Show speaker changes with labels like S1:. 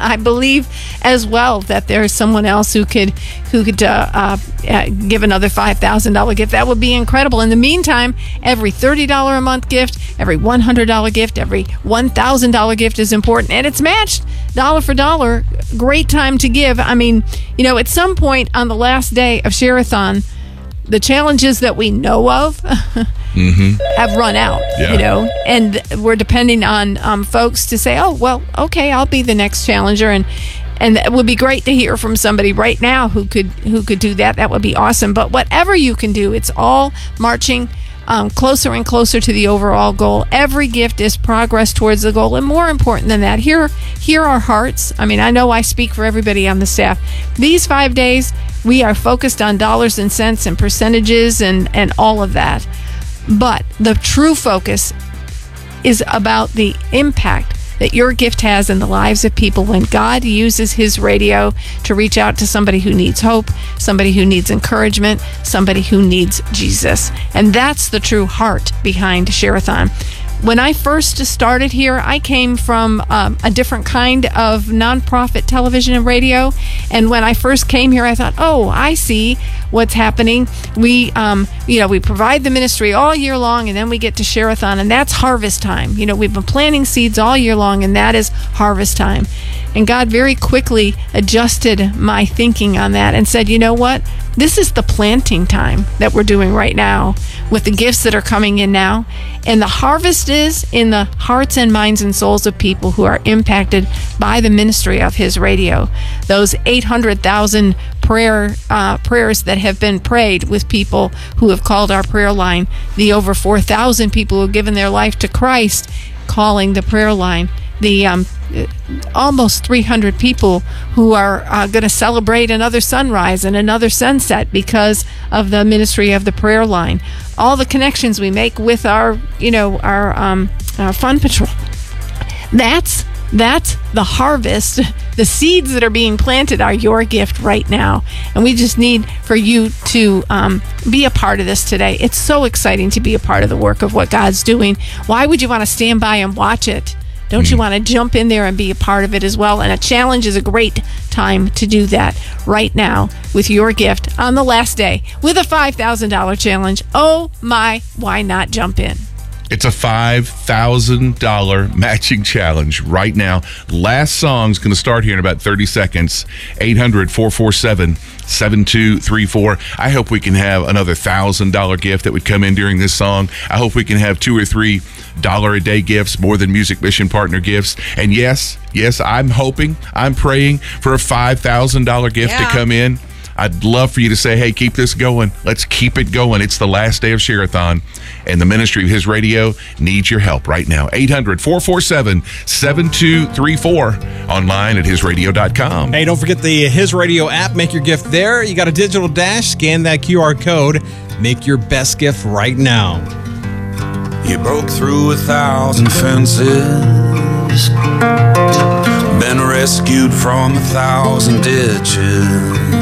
S1: I believe as well that there's someone else who could give another $5,000 gift. That would be incredible. In the meantime, every $30 a month gift, every $100 gift, every $1,000 gift is important, and it's matched dollar for dollar. Great time to give. I mean, at some point on the last day of Share-a-thon, the challenges that we know of have run out, and we're depending on folks to say, oh, well, okay, I'll be the next challenger. And it would be great to hear from somebody right now who could do that. That would be awesome. But whatever you can do, it's all marching closer and closer to the overall goal. Every gift is progress towards the goal. And more important than that, here are hearts. I mean, I know I speak for everybody on the staff. These 5 days, we are focused on dollars and cents and percentages and all of that. But the true focus is about the impact that your gift has in the lives of people when God uses his radio to reach out to somebody who needs hope, somebody who needs encouragement, somebody who needs Jesus. And that's the true heart behind Share-a-thon. When I first started here, I came from a different kind of nonprofit television and radio. And when I first came here, I thought, oh, I see what's happening. We provide the ministry all year long, and then we get to Share-a-thon, and that's harvest time. We've been planting seeds all year long, and that is harvest time. And God very quickly adjusted my thinking on that and said, you know what? This is the planting time that we're doing right now with the gifts that are coming in now. And the harvest is in the hearts and minds and souls of people who are impacted by the ministry of his radio. Those 800,000 prayers that have been prayed with people who have called our prayer line, the over 4,000 people who have given their life to Christ calling the prayer line, the almost 300 people who are going to celebrate another sunrise and another sunset because of the ministry of the prayer line. All the connections we make with our Fun Patrol. That's the harvest. The seeds that are being planted are your gift right now. And we just need for you to be a part of this today. It's so exciting to be a part of the work of what God's doing. Why would you want to stand by and watch it? Don't you want to jump in there and be a part of it as well? And a challenge is a great time to do that right now with your gift on the last day with a $5,000 challenge. Oh my, why not jump in?
S2: It's a $5,000 matching challenge right now. Last song's going to start here in about 30 seconds. 800-447-7234. I hope we can have another $1,000 gift that would come in during this song. I hope we can have $2 or $3 a day gifts, more than Music Mission Partner gifts. And yes, I'm praying for a $5,000 gift to come in. I'd love for you to say, hey, keep this going. Let's keep it going. It's the last day of Share-a-thon, and the ministry of his radio needs your help right now. 800-447-7234. Online at hisradio.com.
S3: Hey, don't forget the His Radio app. Make your gift there. You got a digital dash. Scan that QR code. Make your best gift right now.
S4: You broke through 1,000 fences, been rescued from 1,000 ditches.